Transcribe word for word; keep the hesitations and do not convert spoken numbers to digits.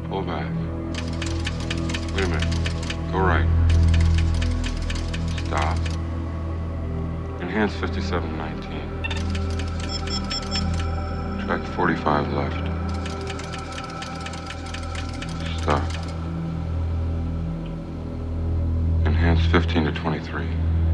Pull back. Wait a minute. Go right. Stop. Enhance fifty-seven nineteen. Track forty-five left. Stop. Enhance fifteen to twenty-three.